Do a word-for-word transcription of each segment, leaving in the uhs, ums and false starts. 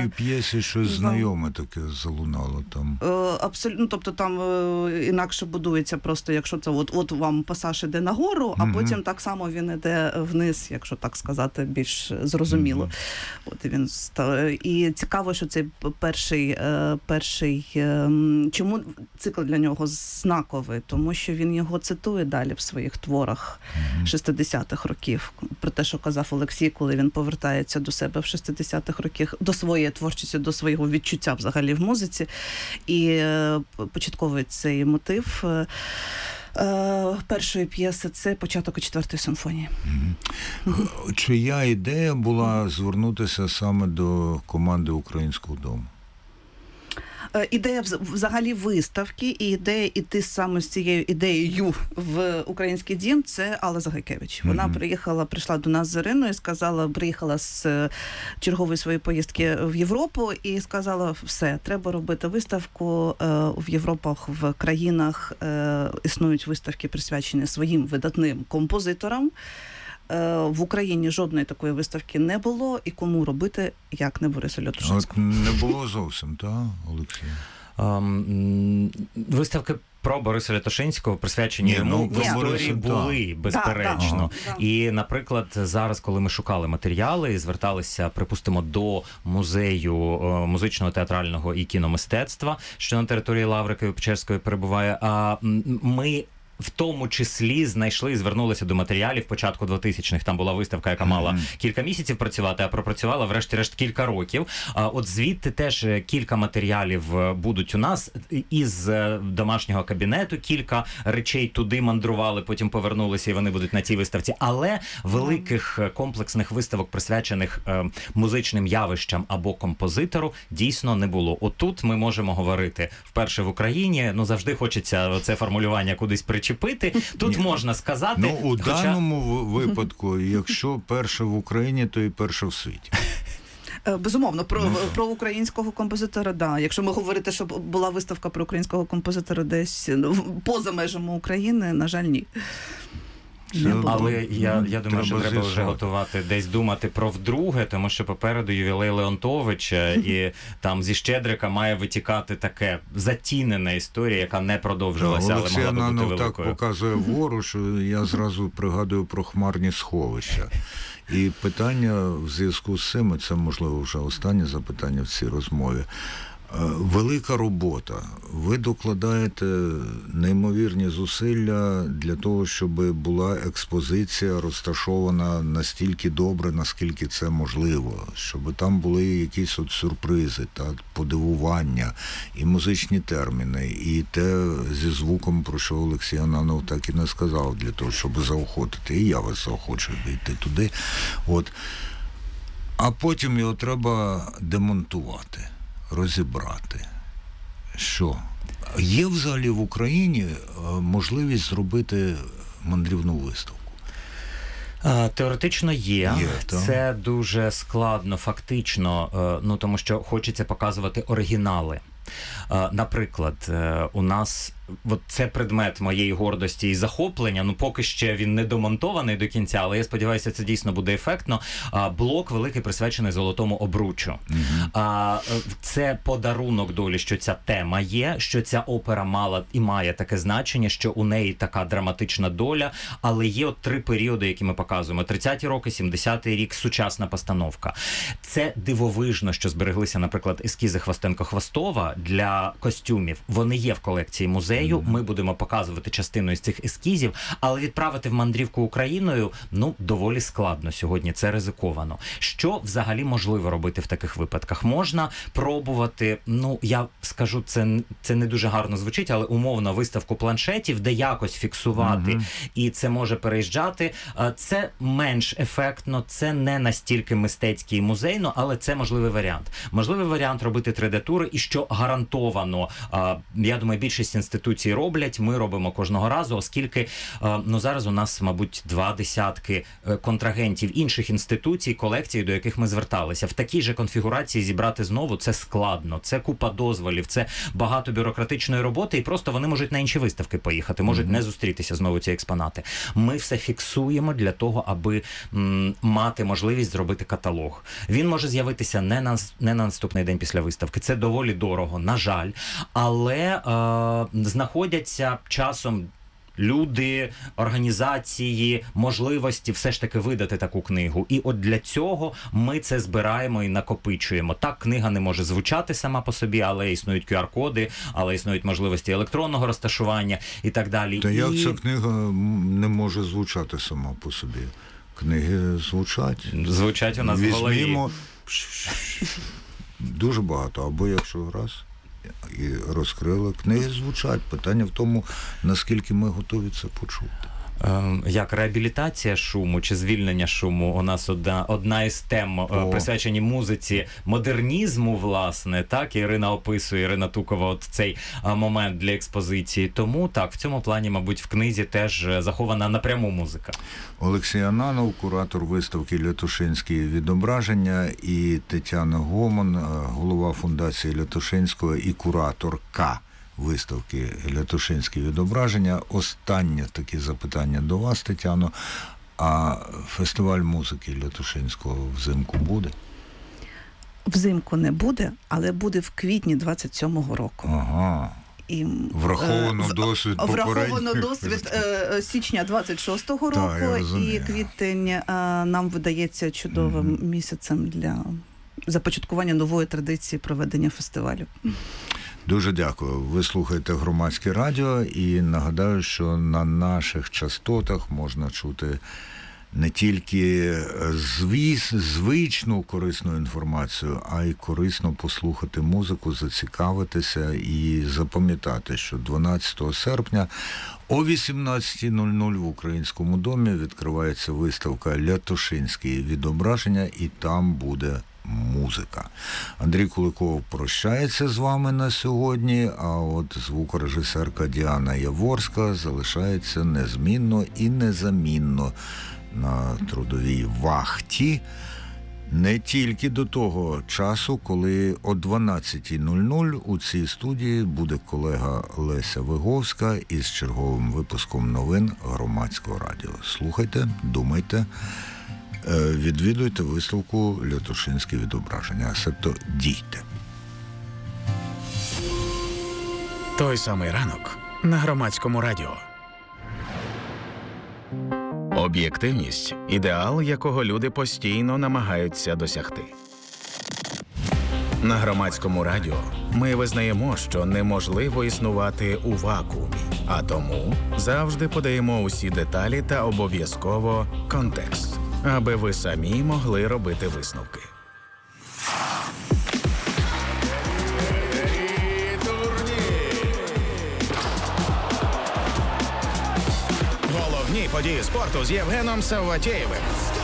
кожній п'єсі щось знайоме таке залунало там. Абсолютно, ну, тобто там інакше будується просто, якщо це от, от вам пасаж іде нагору, а mm-hmm. потім так само він іде вниз, якщо так сказати, більш зрозуміло. Mm-hmm. От і він і цікаво, що цей перший, перший, чому цикл для нього знаковий, тому що він його цитує далі в своїх творах mm-hmm. шістдесятих років. Про те, що казав Олексій, коли він повертається до себе в шістдесятих років, до своєї творчості, до свого відчуття взагалі в музиці. І е, початковий цей мотив е, е, першої п'єси – це початок четвертої симфонії. Mm-hmm. Чия ідея була звернутися саме до команди Українського дому? Ідея взагалі виставки і ідея іти саме з цією ідеєю в Український дім – це Алла Загайкевич. Вона mm-hmm. приїхала, прийшла до нас з Іриною, сказала, приїхала з чергової своєї поїздки в Європу і сказала, все, треба робити виставку в Європах, в країнах існують виставки, присвячені своїм видатним композиторам. В Україні жодної такої виставки не було, і кому робити, як не Борису Лятушинському. Не було зовсім, так, Олексій? Um, виставки про Бориса Лятушинського присвячені Ні, йому ну, в історії Бориса, були, да. безперечно. Да, да, і, наприклад, зараз, коли ми шукали матеріали і зверталися, припустимо, до музею музичного, театрального і кіномистецтва, що на території Лаври Києво-Печерської перебуває, а ми в тому числі знайшли і звернулися до матеріалів початку двотисячних. Там була виставка, яка мала mm-hmm. кілька місяців працювати, а пропрацювала врешті-решт кілька років. А от звідти теж кілька матеріалів будуть у нас із домашнього кабінету, кілька речей туди мандрували, потім повернулися і вони будуть на цій виставці. Але великих комплексних виставок, присвячених е, музичним явищам або композитору, дійсно не було. Отут ми можемо говорити вперше в Україні, ну завжди хочеться це формулювання кудись причепити. Тут Ні. можна сказати... Ну, у хоча... даному випадку, якщо перше в Україні, то і перше в світі. Безумовно, про, ну, про українського композитора, да. Якщо ми говорити, що була виставка про українського композитора десь поза межами України, на жаль, ні. Але я, я думаю, треба що треба з'ясувати. вже готувати, десь думати про вдруге, тому що попереду ювілей Леонтовича, і там зі Щедрика має витікати таке затінена історія, яка не продовжилася, але могла би бути великою. Так показує вгору, що я зразу пригадую про хмарні сховища. І питання в зв'язку з цим, це, можливо, вже останнє запитання в цій розмові. Велика робота. Ви докладаєте неймовірні зусилля для того, щоб була експозиція розташована настільки добре, наскільки це можливо, щоб там були якісь от сюрпризи, та подивування, і музичні терміни, і те зі звуком, про що Олексій Ананов так і не сказав, для того, щоб заохотити. І я вас заохочую йти туди. От. А потім його треба демонтувати. Розібрати. Що? Є взагалі в Україні можливість зробити мандрівну виставку? Теоретично є. є Це дуже складно фактично, ну тому що хочеться показувати оригінали. Наприклад, у нас от це предмет моєї гордості і захоплення, ну поки ще він не домонтований до кінця, але я сподіваюся, це дійсно буде ефектно. Блок великий присвячений Золотому обручу. Mm-hmm. Це подарунок долі, що ця тема є, що ця опера мала і має таке значення, що у неї така драматична доля, але є от три періоди, які ми показуємо. тридцяті роки, сімдесятий рік, сучасна постановка. Це дивовижно, що збереглися, наприклад, ескізи Хвостенко-Хвостова для костюмів. Вони є в колекції музею. Ми будемо показувати частину із цих ескізів, але відправити в мандрівку Україною, ну, доволі складно сьогодні, це ризиковано. Що взагалі можливо робити в таких випадках? Можна пробувати, ну, я скажу, це, це не дуже гарно звучить, але умовно виставку планшетів, де якось фіксувати, mm-hmm. і це може переїжджати. Це менш ефектно, це не настільки мистецький і музейно, але це можливий варіант. Можливий варіант робити три-де-тури, і що гарно гарантовано. Я думаю, більшість інституцій роблять, ми робимо кожного разу, оскільки ну, зараз у нас, мабуть, два десятки контрагентів інших інституцій, колекцій, до яких ми зверталися. В такій же конфігурації зібрати знову це складно, це купа дозволів, це багато бюрократичної роботи, і просто вони можуть на інші виставки поїхати, можуть mm-hmm. не зустрітися знову ці експонати. Ми все фіксуємо для того, аби м, мати можливість зробити каталог. Він може з'явитися не на, не на наступний день після виставки. Це доволі дорого, на жаль. Але е, знаходяться часом люди, організації, можливості все ж таки видати таку книгу. І от для цього ми це збираємо і накопичуємо. Так, книга не може звучати сама по собі, але існують ку ар-коди, але існують можливості електронного розташування і так далі. Та і... як ця книга не може звучати сама по собі? Книги звучать. Звучать у нас в голові. Візьмімо дуже багато, або якщо раз і розкрили, книги звучать. Питання в тому, наскільки ми готові це почути. Як реабілітація шуму чи звільнення шуму у нас одна, одна із тем, О. присвячені музиці модернізму, власне, так, Ірина описує, Ірина Тукова, от цей момент для експозиції. Тому, так, в цьому плані, мабуть, в книзі теж захована напряму музика. Олексій Ананов, куратор виставки «Лятошинські відображення», і Тетяна Гомон, голова фундації Лятошинського і кураторка виставки «Лятошинські відображення». Останнє таке запитання до вас, Тетяно. А фестиваль музики Лятошинського взимку буде? Взимку не буде, але буде в квітні двадцять сьомого року. Ага. І, враховано е, досвід Враховано досвід е, січня двадцять шостого року, так, і квітень е, нам видається чудовим mm-hmm. місяцем для започаткування нової традиції проведення фестивалю. Дуже дякую. Ви слухаєте Громадське радіо, і нагадаю, що на наших частотах можна чути не тільки звіс, звичну корисну інформацію, а й корисно послухати музику, зацікавитися і запам'ятати, що дванадцятого серпня о вісімнадцятій нуль нуль в Українському домі відкривається виставка «Лятошинські відображення», і там буде музика. Андрій Куликов прощається з вами на сьогодні, а от звукорежисерка Діана Яворська залишається незмінно і незамінно на трудовій вахті не тільки до того часу, коли о дванадцятій нуль нуль у цій студії буде колега Леся Виговська із черговим випуском новин Громадського радіо. Слухайте, думайте, відвідуйте виставку «Лятошинські відображення», себто дійте. Той самий ранок на Громадському радіо. Об'єктивність – ідеал, якого люди постійно намагаються досягти. На Громадському радіо ми визнаємо, що неможливо існувати у вакуумі, а тому завжди подаємо усі деталі та обов'язково контекст, аби ви самі могли робити висновки. Головні події спорту з Євгеном Савватєєвим.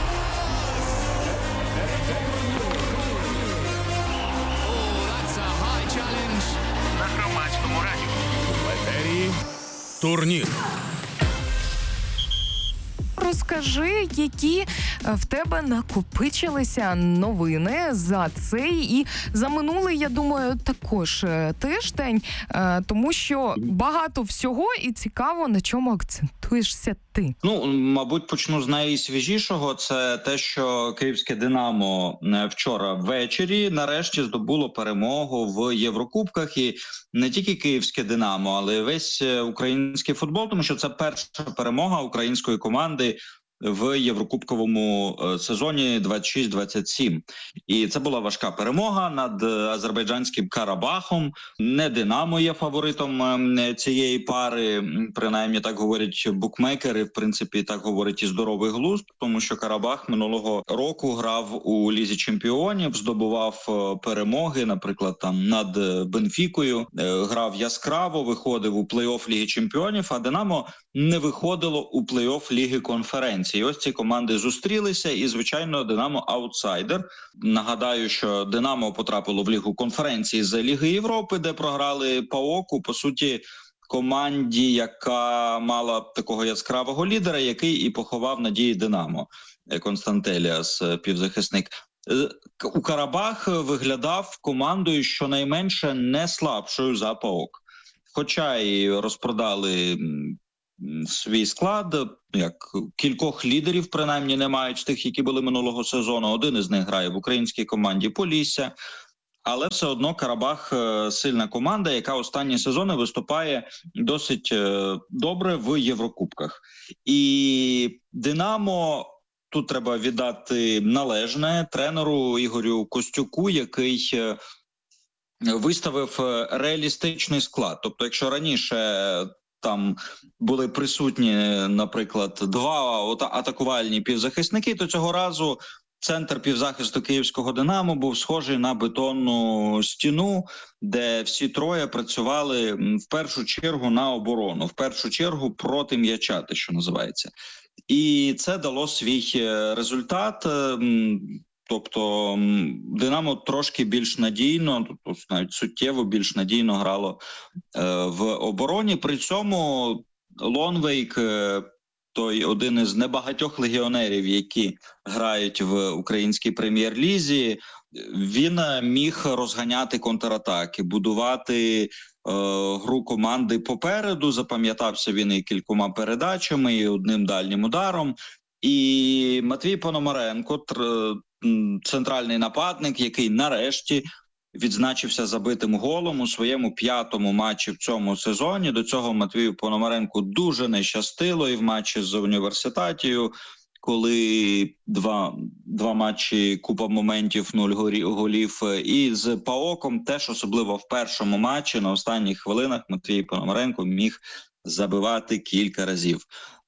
На Громадському радіо. В етері турнір. Розкажи, які в тебе накопичилися новини за цей і за минулий, я думаю, також тиждень, тому що багато всього і цікаво, на чому акцентуєшся ти. Ну, мабуть, почну з найсвіжішого. Це те, що київське «Динамо» вчора ввечері нарешті здобуло перемогу в Єврокубках. І не тільки київське «Динамо», але й весь український футбол, тому що це перша перемога української команди в Єврокубковому сезоні двадцять шість двадцять сім. І це була важка перемога над азербайджанським Карабахом. Не «Динамо» є фаворитом цієї пари, принаймні так говорять букмекери, в принципі так говорить і здоровий глузд, тому що Карабах минулого року грав у Лізі чемпіонів, здобував перемоги, наприклад, там над Бенфікою, грав яскраво, виходив у плей-офф Ліги чемпіонів, а «Динамо» не виходило у плей-офф Ліги конференції. Ось ці команди зустрілися, і, звичайно, Динамо аутсайдер. Нагадаю, що Динамо потрапило в Лігу конференції з Ліги Європи, де програли ПАОКу, по суті, команді, яка мала такого яскравого лідера, який і поховав надії Динамо. Константеліас, півзахисник. У Карабах виглядав командою щонайменше не слабшою за ПАОК. Хоча і розпродали свій склад, як кількох лідерів, принаймні, не мають тих, які були минулого сезону. Один із них грає в українській команді Полісся. Але все одно Карабах сильна команда, яка останні сезони виступає досить добре в Єврокубках. І Динамо, тут треба віддати належне тренеру Ігорю Костюку, який виставив реалістичний склад. Тобто, якщо раніше там були присутні, наприклад, два атакувальні півзахисники, то цього разу центр півзахисту київського «Динамо» був схожий на бетонну стіну, де всі троє працювали в першу чергу на оборону, в першу чергу проти м'яча, те, що називається. І це дало свій результат. Тобто «Динамо» трошки більш надійно, тобто навіть суттєво більш надійно грало в обороні. При цьому Лонвейк, той один із небагатьох легіонерів, які грають в українській прем'єр-лізі, він міг розганяти контратаки, будувати е, гру команди попереду. Запам'ятався він і кількома передачами, і одним дальнім ударом. І Матвій Пономаренко, тр, центральний нападник, який нарешті відзначився забитим голом у своєму п'ятому матчі в цьому сезоні. До цього Матвію Пономаренку дуже не щастило і в матчі з Університатією, коли два, два матчі, купа моментів, нуль голів. І з ПАОКом теж, особливо в першому матчі, на останніх хвилинах Матвій Пономаренко міг забивати кілька разів.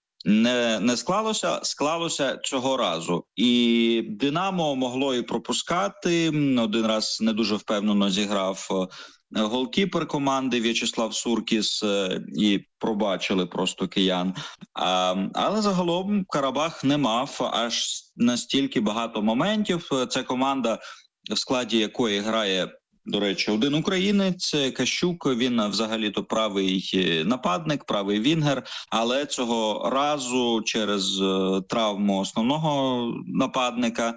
Не, не склалося, склалося цього разу. І «Динамо» могло і пропускати. Один раз не дуже впевнено зіграв голкіпер команди В'ячеслав Суркіс, і пробачили просто киян. А, але загалом Карабах не мав аж настільки багато моментів. Це команда, в складі якої грає, до речі, один українець, Кащук, він взагалі-то правий нападник, правий вінгер, але цього разу через травму основного нападника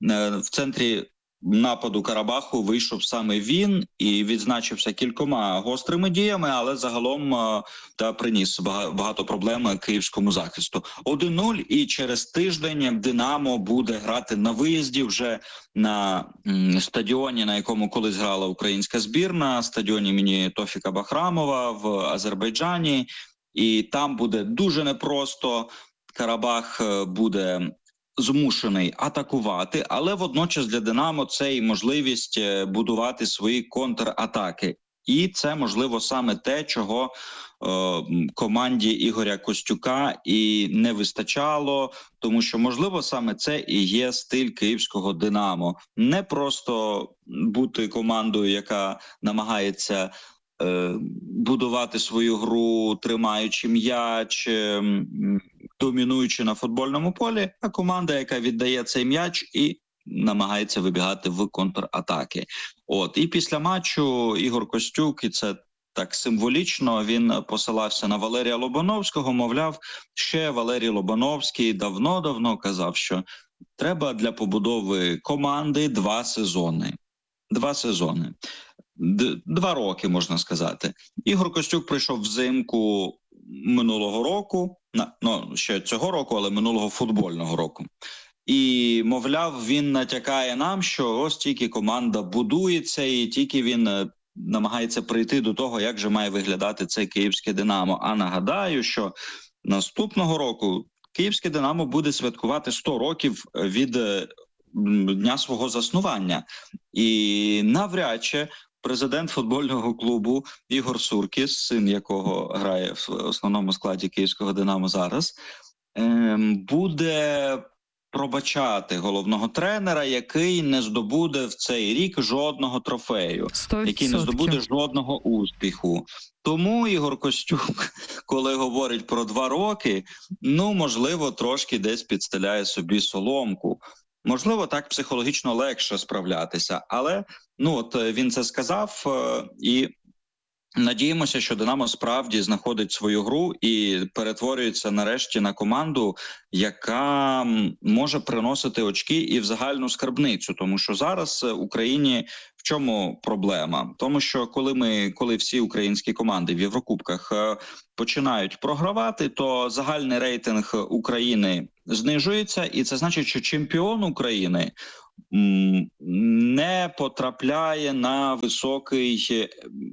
в центрі нападу Карабаху вийшов саме він і відзначився кількома гострими діями, але загалом та приніс багато проблем київському захисту. один нуль, і через тиждень «Динамо» буде грати на виїзді вже на стадіоні, на якому колись грала українська збірна, стадіоні імені Тофіка Бахрамова в Азербайджані. І там буде дуже непросто. Карабах буде змушений атакувати, але водночас для «Динамо» це і можливість будувати свої контратаки. І це, можливо, саме те, чого е, команді Ігоря Костюка і не вистачало, тому що, можливо, саме це і є стиль київського «Динамо». Не просто бути командою, яка намагається е, будувати свою гру, тримаючи м'яч, е, домінуючи на футбольному полі, а команда, яка віддає цей м'яч і намагається вибігати в контратаки. От, і після матчу Ігор Костюк, і це так символічно, він посилався на Валерія Лобановського, мовляв, ще Валерій Лобановський давно-давно казав, що треба для побудови команди два сезони. Два сезони. Д- два роки, можна сказати. Ігор Костюк прийшов взимку минулого року, ну, ще цього року, але минулого футбольного року. І, мовляв, він натякає нам, що ось тільки команда будується, і тільки він намагається прийти до того, як же має виглядати цей київське «Динамо». А нагадаю, що наступного року київське «Динамо» буде святкувати сто років від дня свого заснування. І навряд чи президент футбольного клубу Ігор Суркіс, син якого грає в основному складі київського «Динамо» зараз, буде пробачати головного тренера, який не здобуде в цей рік жодного трофею, сто відсотків. який не здобуде жодного успіху. Тому Ігор Костюк, коли говорить про два роки, ну, можливо, трошки десь підстеляє собі соломку. Можливо, так психологічно легше справлятися, але ну от він це сказав, і надіємося, що Динамо справді знаходить свою гру і перетворюється нарешті на команду, яка може приносити очки і в загальну скарбницю. Тому що зараз в Україні в чому проблема? Тому що коли ми, коли всі українські команди в Єврокубках починають програвати, то загальний рейтинг України знижується, і це значить, що чемпіон України не потрапляє на високий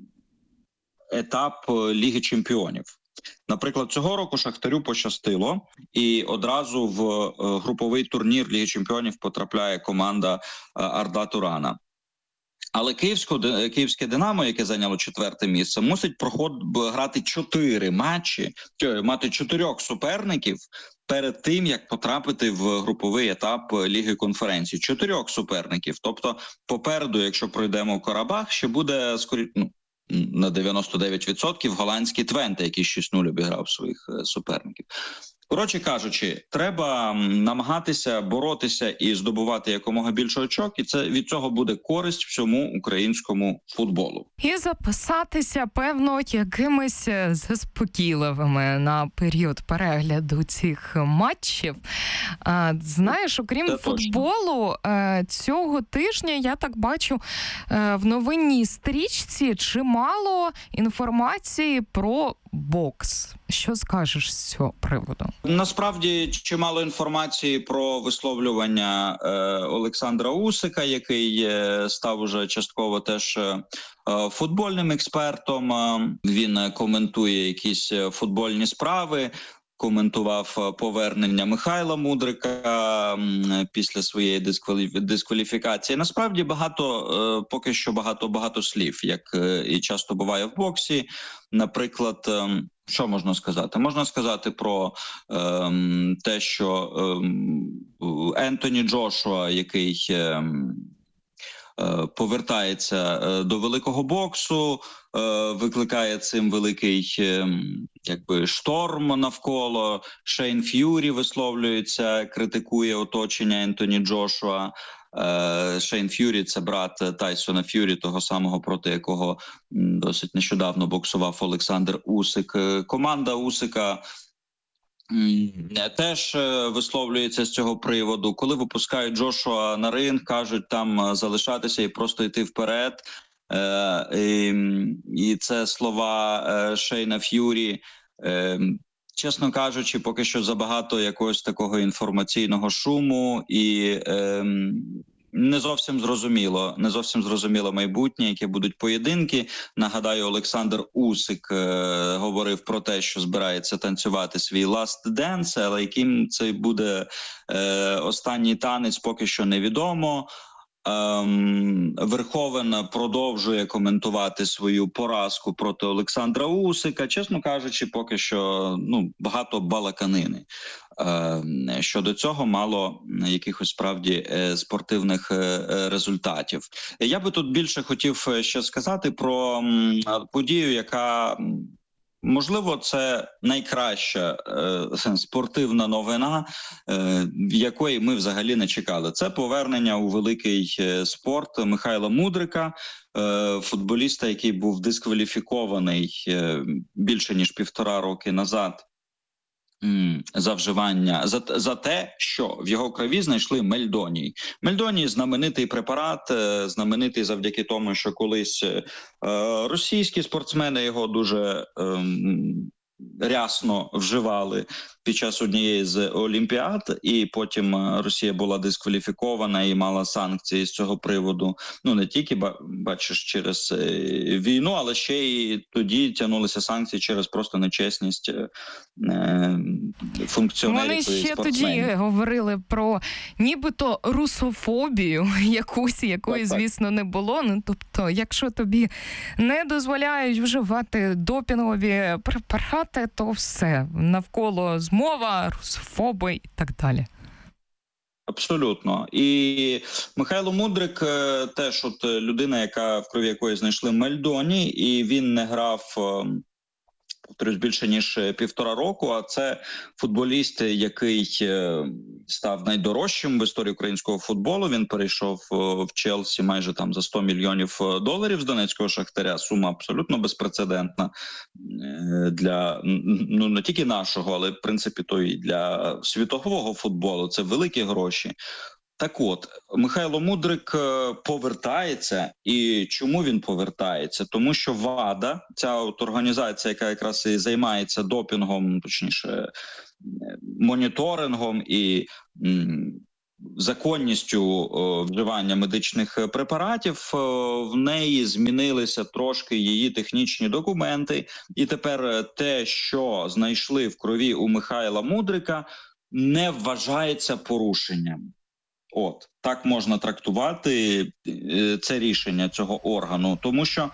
етап Ліги чемпіонів. Наприклад, цього року Шахтарю пощастило, і одразу в груповий турнір Ліги чемпіонів потрапляє команда Арда Турана. Але Київсько, Київське Динамо, яке зайняло четверте місце, мусить проход, грати чотири матчі, мати чотирьох суперників перед тим, як потрапити в груповий етап Ліги конференцій. Чотирьох суперників. Тобто попереду, якщо пройдемо Карабах, ще буде скорі... ну, на дев'яносто дев'ять відсотків голландський Твенте, який шість нуль обіграв своїх суперників. Коротше кажучи, треба намагатися боротися і здобувати якомога більше очок, і це від цього буде користь всьому українському футболу. І записатися, певно, якимись заспокійливими на період перегляду цих матчів. А, знаєш, окрім це футболу, точно. Цього тижня, я так бачу, в новинній стрічці чимало інформації про бокс. Що скажеш з цього приводу? Насправді, чимало інформації про висловлювання е, Олександра Усика, який е, став уже частково теж е, футбольним експертом. Він коментує якісь футбольні справи, коментував повернення Михайла Мудрика після своєї дискваліфікації. Насправді багато, поки що багато-багато слів, як і часто буває в боксі. Наприклад, що можна сказати? Можна сказати про е, те, що е, Ентоні Джошуа, який е, повертається до великого боксу, викликає цим великий якби шторм навколо. Шейн Ф'юрі висловлюється, критикує оточення Ентоні Джошуа. Шейн Ф'юрі – це брат Тайсона Ф'юрі, того самого, проти якого досить нещодавно боксував Олександр Усик. Команда Усика теж висловлюється з цього приводу. Коли випускають Джошуа на ринг, кажуть там залишатися і просто йти вперед. І це слова Шейна Ф'юрі. Чесно кажучи, поки що забагато якогось такого інформаційного шуму і не зовсім зрозуміло, не зовсім зрозуміло майбутнє, які будуть поєдинки. Нагадаю, Олександр Усик е, говорив про те, що збирається танцювати свій Last Dance, але яким це буде е, останній танець, поки що невідомо. Ем, Верховен продовжує коментувати свою поразку проти Олександра Усика. Чесно кажучи, поки що ну, багато балаканини. Ем, щодо цього мало якихось справді е, спортивних е, результатів. Я би тут більше хотів ще сказати про м, подію, яка... Можливо, це найкраща е, спортивна новина, е, якої ми взагалі не чекали. Це повернення у великий спорт Михайла Мудрика, е, футболіста, який був дискваліфікований е, більше ніж півтора роки назад за вживання, за, за те, що в його крові знайшли мельдоній. Мельдоній – знаменитий препарат, знаменитий завдяки тому, що колись е, російські спортсмени його дуже е, рясно вживали під час однієї з олімпіад, і потім Росія була дискваліфікована і мала санкції з цього приводу. Ну, не тільки, бачиш, через війну, але ще й тоді тягнулися санкції через просто нечесність е, функціонерів. Вони ще спортсменів. Тоді говорили про нібито русофобію, якусь, якої, так, звісно, не було. Ну, тобто, якщо тобі не дозволяють вживати допінгові препарати, то все, навколо змова, русофоби і так далі. Абсолютно. І Михайло Мудрик теж от людина, яка в крові якої знайшли Мальдоні, і він не грав, повторюсь, більше ніж півтора року, а це футболіст, який став найдорожчим в історії українського футболу. Він перейшов в Челсі майже там за сто мільйонів доларів з донецького Шахтаря. Сума абсолютно безпрецедентна для, ну, не тільки нашого, але в принципі то і для світового футболу. Це великі гроші. Так от, Михайло Мудрик повертається. І чому він повертається? Тому що ВАДА, ця от організація, яка якраз і займається допінгом, точніше, моніторингом і м, законністю о, вживання медичних препаратів, о, в неї змінилися трошки її технічні документи. І тепер те, що знайшли в крові у Михайла Мудрика, не вважається порушенням. От, так можна трактувати це рішення цього органу, тому що...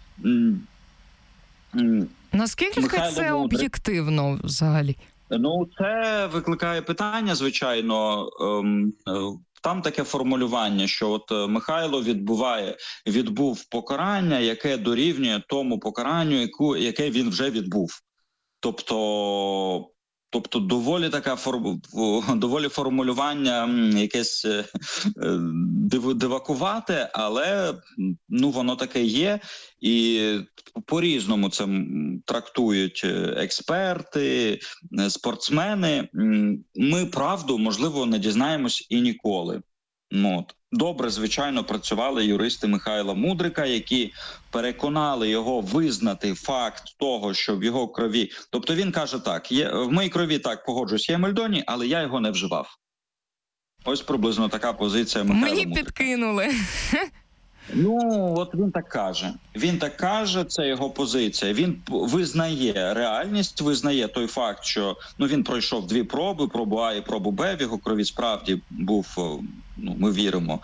Наскільки Михайло це Мудрик, об'єктивно взагалі? Ну, це викликає питання, звичайно. Там таке формулювання, що от Михайло відбуває, відбув покарання, яке дорівнює тому покаранню, яку, яке він вже відбув. Тобто... Тобто доволі така форм... доволі формулювання якесь див... дивакувате, але ну воно таке є, і по-різному це трактують експерти, спортсмени. Ми правду, можливо, не дізнаємось і ніколи. Ну, от. Добре, звичайно, працювали юристи Михайла Мудрика, які переконали його визнати факт того, що в його крові... Тобто він каже так, є, в моїй крові, так, погоджуюсь, є Мальдоні, але я його не вживав. Ось приблизно така позиція Михайла Мені Мудрика. підкинули. Ну, от він так каже. Він так каже, це його позиція. Він визнає реальність, визнає той факт, що ну він пройшов дві проби, пробу А і пробу Б, в його крові справді був, ну, ми віримо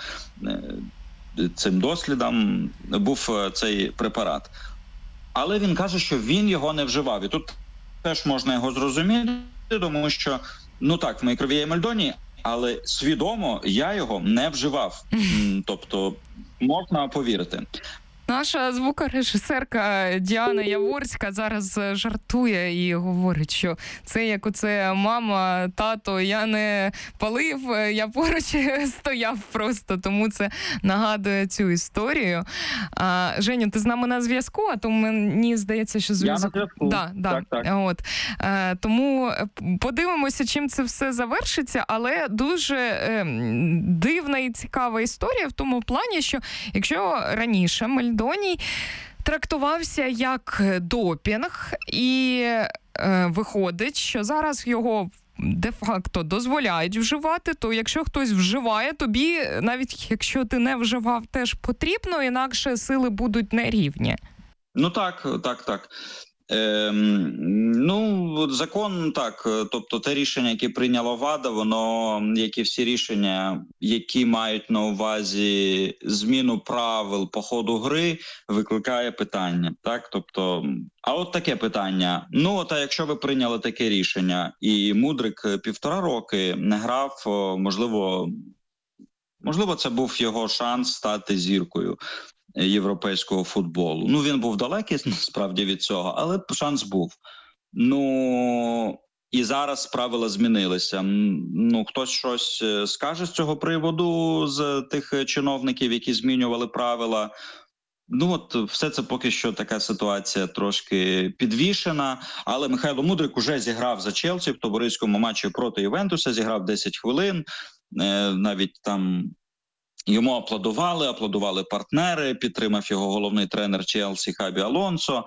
цим дослідам, був цей препарат. Але він каже, що він його не вживав. І тут теж можна його зрозуміти, тому що, ну так, в моїй крові є Мальдоні, але свідомо я його не вживав. Тобто можна повірити. Наша звукорежисерка Діана Яворська зараз жартує і говорить, що це як оце мама, тато, я не палив, я поруч стояв просто, тому це нагадує цю історію. А, Женю, ти з нами на зв'язку, а то мені здається, що зв'язок... Я на зв'язку. Да, да. Так, так. От. А, тому подивимося, чим це все завершиться, але дуже е, дивна і цікава історія в тому плані, що якщо раніше Мальдоній трактувався як допінг, і е, виходить, що зараз його де-факто дозволяють вживати, то якщо хтось вживає, тобі, навіть якщо ти не вживав, теж потрібно, інакше сили будуть нерівні. Ну так, так, так. Ем, ну, закон, так, тобто те рішення, яке прийняла ВАДА, воно, як і всі рішення, які мають на увазі зміну правил по ходу гри, викликає питання, так, тобто, а от таке питання, ну, от, а якщо ви прийняли таке рішення, і Мудрик півтора роки не грав, можливо, можливо, це був його шанс стати зіркою європейського футболу. Ну, він був далекий, насправді, від цього, але шанс був. Ну, і зараз правила змінилися. Ну, хтось щось скаже з цього приводу, з тих чиновників, які змінювали правила. Ну, от, все це поки що така ситуація трошки підвішена, але Михайло Мудрик уже зіграв за Челсі в товариському матчі проти Ювентуса, зіграв десять хвилин, навіть там йому аплодували, аплодували партнери, підтримав його головний тренер Челсі Хабі Алонсо.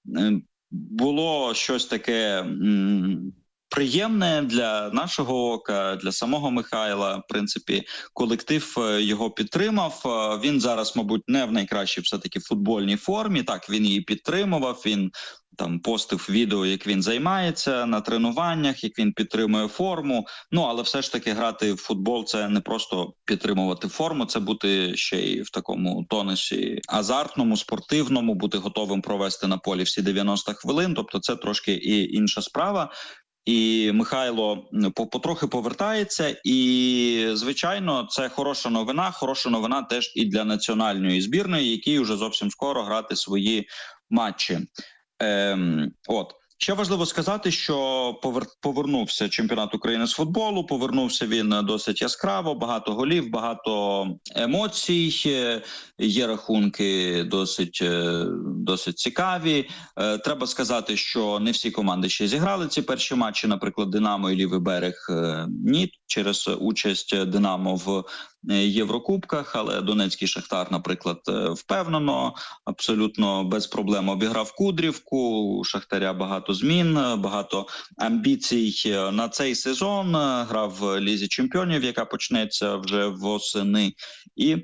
Було щось таке м- приємне для нашого ока, для самого Михайла. В принципі, колектив його підтримав. Він зараз, мабуть, не в найкращій все-таки футбольній формі. Так, він її підтримував, він там постив відео, як він займається на тренуваннях, як він підтримує форму. Ну, але все ж таки грати в футбол – це не просто підтримувати форму, це бути ще й в такому тонусі азартному, спортивному, бути готовим провести на полі всі дев'яносто хвилин. Тобто це трошки і інша справа. і Михайло потрохи повертається. І, звичайно, це хороша новина. Хороша новина теж і для національної збірної, якій вже зовсім скоро грати свої матчі. Ем, от. Ще важливо сказати, що повернувся чемпіонат України з футболу, повернувся він досить яскраво, багато голів, багато емоцій, є рахунки досить, досить цікаві. Треба сказати, що не всі команди ще зіграли ці перші матчі, наприклад, Динамо і Лівий берег ні, через участь Динамо в Єврокубках, але Донецький Шахтар, наприклад, впевнено, абсолютно без проблем обіграв Кудрівку, у Шахтаря багато змін, багато амбіцій на цей сезон, грав в Лізі Чемпіонів, яка почнеться вже восени, і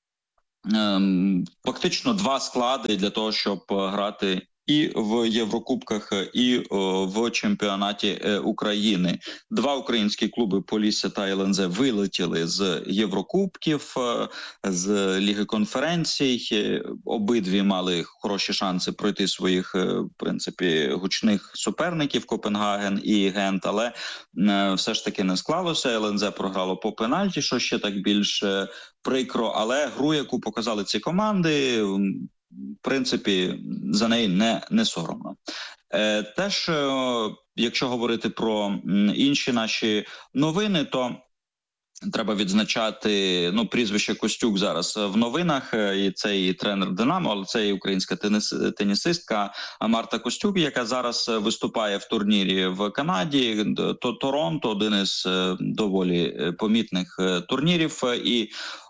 ем, фактично два склади для того, щоб грати і в Єврокубках, і о, в чемпіонаті е, України. Два українські клуби Полісся та ел ен зет вилетіли з Єврокубків, е, з Ліги конференцій. Е, обидві мали хороші шанси пройти своїх, е, в принципі, гучних суперників Копенгаген і Гент, але е, все ж таки не склалося. ел ен зет програло по пенальті, що ще так більш е, прикро, але гру, яку показали ці команди, в принципі, за неї не, не соромно. Е, теж, е, якщо говорити про інші наші новини, то треба відзначати, ну, прізвище Костюк зараз в новинах, і це і тренер Динамо, але це і українська теніс, тенісистка Марта Костюк, яка зараз виступає в турнірі в Канаді. То Торонто – один із доволі помітних турнірів, і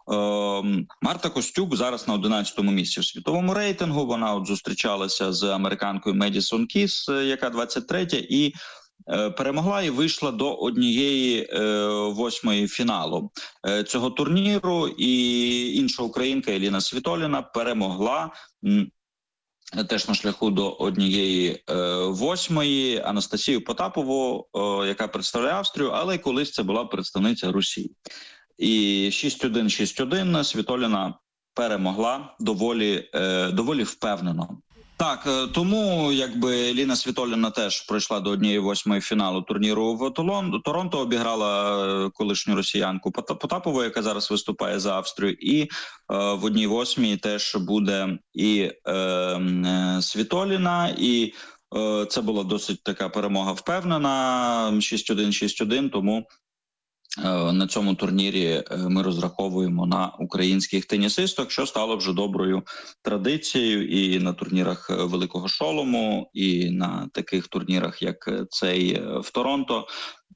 Марта Костюк зараз на одинадцятому місці в світовому рейтингу. Вона от зустрічалася з американкою Медісон Кіс, яка двадцять третя, і перемогла і вийшла до однієї е, восьмої фіналу е, цього турніру. І інша українка Еліна Світоліна перемогла м, теж на шляху до однієї е, восьмої Анастасію Потапову, е, яка представляє Австрію, але колись це була представниця Росії. І шість один - шість один Світоліна перемогла доволі, е, доволі впевнено. Так, тому якби Ліна Світоліна теж пройшла до однієї восьмої фіналу турніру в Торонто, обіграла колишню росіянку Потапову, яка зараз виступає за Австрію, і е, в одній восьмій теж буде і е, Світоліна, і е, це була досить така перемога впевнена, шість один - шість один, тому на цьому турнірі ми розраховуємо на українських тенісисток, що стало вже доброю традицією і на турнірах Великого Шолому, і на таких турнірах, як цей в Торонто.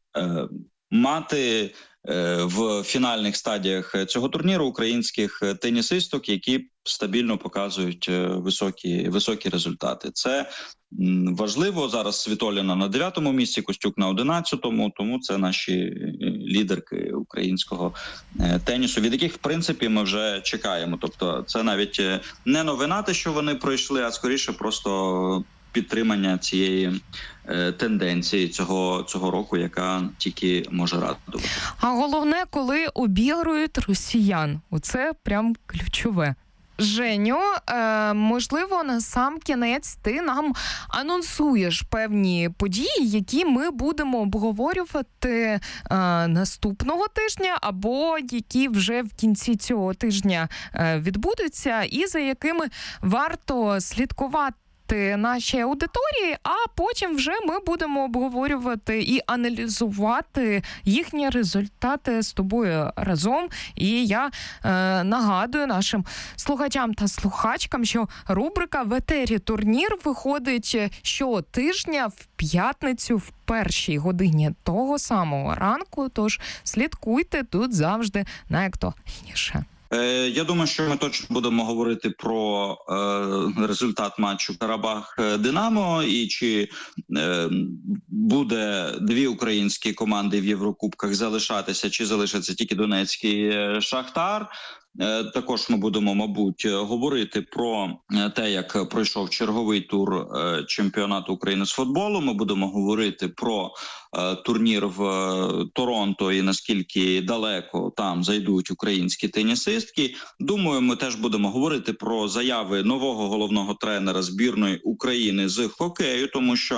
Мати в фінальних стадіях цього турніру українських тенісисток, які стабільно показують високі, високі результати. Це важливо. Зараз Світоліна на дев'ятому місці, Костюк на одинадцятому, тому це наші лідерки українського тенісу, від яких, в принципі, ми вже чекаємо. Тобто це навіть не новина, те, що вони пройшли, а скоріше просто підтримання цієї е, тенденції цього, цього року, яка тільки може радувати. А головне, коли обігрують росіян. Оце прям ключове. Женю, е, можливо, на сам кінець ти нам анонсуєш певні події, які ми будемо обговорювати е, наступного тижня, або які вже в кінці цього тижня е, відбудуться, і за якими варто слідкувати нашій аудиторії, а потім вже ми будемо обговорювати і аналізувати їхні результати з тобою разом. І я е, нагадую нашим слухачам та слухачкам, що рубрика «В етері турнір» виходить щотижня в п'ятницю в першій годині того самого ранку, тож слідкуйте тут завжди найактуальніше. Я думаю, що ми точно будемо говорити про е, результат матчу Карабах-Динамо і чи е, буде дві українські команди в Єврокубках залишатися, чи залишиться тільки Донецький Шахтар. Також ми будемо, мабуть, говорити про те, як пройшов черговий тур чемпіонату України з футболу. Ми будемо говорити про турнір в Торонто і наскільки далеко там зайдуть українські тенісистки. Думаю, ми теж будемо говорити про заяви нового головного тренера збірної України з хокею, тому що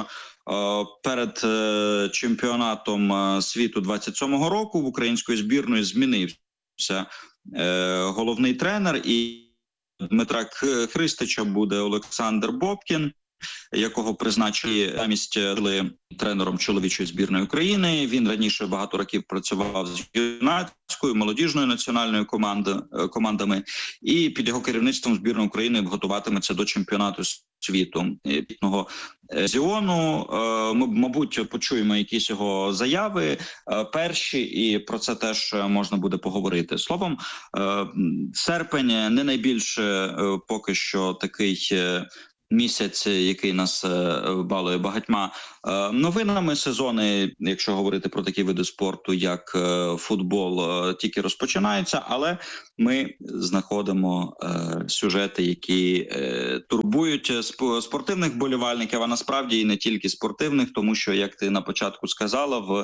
перед чемпіонатом світу двадцять сьомого року в української збірної змінився головний тренер, і Дмитра Христича буде Олександр Бобкін, якого призначили замість тренером чоловічої збірної України. Він раніше багато років працював з юнацькою, молодіжною національною команди, командами, і під його керівництвом збірна України готуватиметься до чемпіонату світу пітного зіону. Ми, мабуть, почуємо якісь його заяви перші, і про це теж можна буде поговорити. Словом, серпень не найбільше поки що такий місяць, який нас балує багатьма новинами. Сезони, якщо говорити про такі види спорту, як футбол, тільки розпочинаються, але ми знаходимо сюжети, які турбують спортивних вболівальників, а насправді і не тільки спортивних, тому що, як ти на початку сказала, в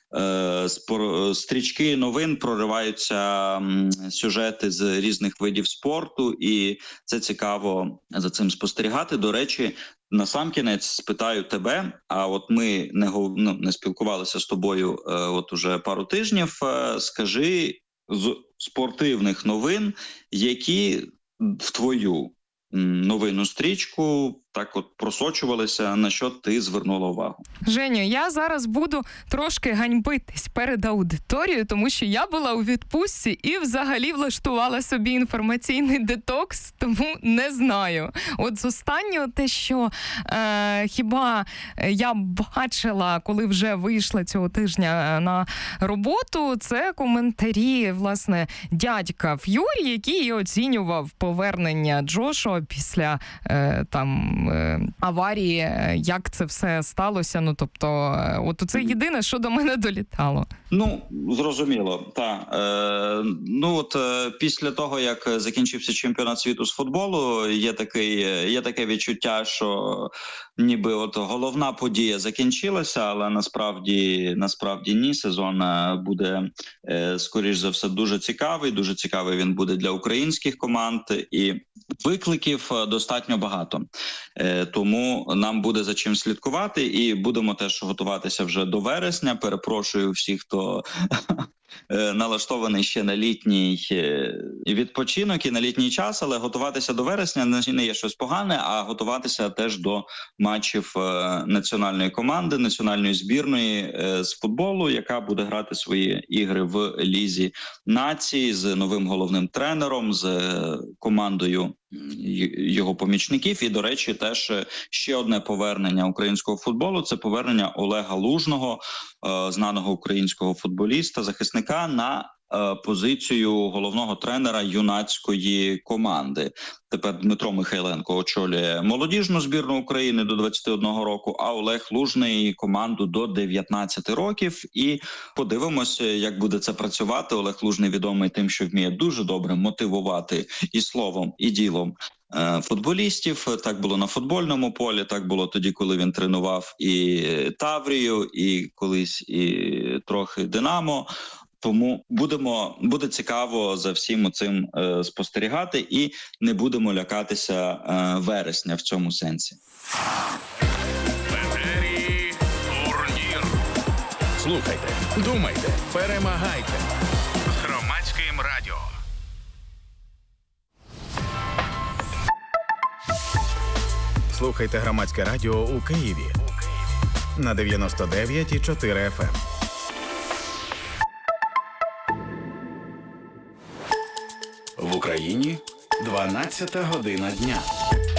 стрічки новин прориваються сюжети з різних видів спорту, і це цікаво за цим спостерігати. До речі, насамкінець спитаю тебе, а от ми не, ну, не спілкувалися з тобою от уже пару тижнів, скажи з спортивних новин, які в твою новинну стрічку так от просочувалися, на що ти звернула увагу? Женю, я зараз буду трошки ганьбитись перед аудиторією, тому що я була у відпустці і взагалі влаштувала собі інформаційний детокс, тому не знаю. От з останнього те, що е, хіба я бачила, коли вже вийшла цього тижня на роботу, це коментарі, власне, дядька Ф'юрі, який оцінював повернення Джошуа після е, там аварії, як це все сталося. Ну, тобто, от це єдине, що до мене долітало. Ну, зрозуміло, так. Е, ну, от е, після того, як закінчився чемпіонат світу з футболу, є такий, є таке відчуття, що ніби от головна подія закінчилася, але насправді, насправді ні. Сезон буде, е, скоріш за все, дуже цікавий. Дуже цікавий він буде для українських команд, і викликів достатньо багато. Е, тому нам буде за чим слідкувати, і будемо теж готуватися вже до вересня. Перепрошую всіх, хто налаштований ще на літній відпочинок і на літній час, але готуватися до вересня не є щось погане, а готуватися теж до матчів національної команди, національної збірної з футболу, яка буде грати свої ігри в Лізі націй з новим головним тренером, з командою його помічників. І, до речі, теж ще одне повернення українського футболу – це повернення Олега Лужного, знаного українського футболіста, захисника, на позицію головного тренера юнацької команди. Тепер Дмитро Михайленко очолює молодіжну збірну України до двадцяти одного року, а Олег Лужний – команду до дев'ятнадцяти років. І подивимося, як буде це працювати. Олег Лужний відомий тим, що вміє дуже добре мотивувати і словом, і ділом футболістів. Так було на футбольному полі, так було тоді, коли він тренував і Таврію, і колись і трохи Динамо. Тому будемо, буде цікаво за всім цим е, спостерігати, і не будемо лякатися е, вересня в цьому сенсі. Етері турнір. Слухайте, думайте, перемагайте. З Громадським радіо. Слухайте Громадське радіо у Києві на дев'яносто дев'ять і чотири еф ем. В Україні дванадцята година дня.